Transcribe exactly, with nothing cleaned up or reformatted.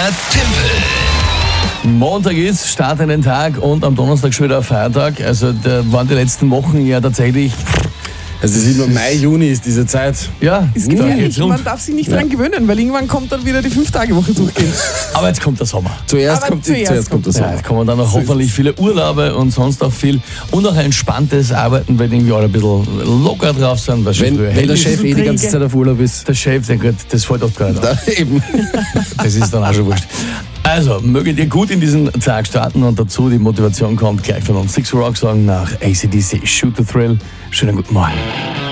Der Tempel. Montag ist, Start in den Tag und am Donnerstag schon wieder ein Feiertag. Also da waren die letzten Wochen ja tatsächlich... Also es ist immer Mai, Juni ist diese Zeit. Ja, Ist da gefährlich, geht's rund. man darf sich nicht dran gewöhnen, weil irgendwann kommt dann wieder die Fünf-Tage-Woche durchgehen. Aber jetzt kommt der Sommer. Zuerst, Aber kommt, zuerst die, zuerst kommt das Ja, Sommer. jetzt kommen dann auch hoffentlich viele Urlaube und sonst auch viel und auch ein entspanntes Arbeiten, weil irgendwie alle ein bisschen locker drauf sind. Weil schon Wenn, früher wenn der hell Chef ist. eh die ganze Zeit auf Urlaub ist. Der Chef, der, gut, das fällt doch gar nicht auf. Da, eben. Das ist dann auch schon wurscht. Also, möget ihr gut in diesen Tag starten und dazu die Motivation kommt gleich von uns. Six Rock Song nach A C D C, Shoot the Thrill. Schönen guten Morgen.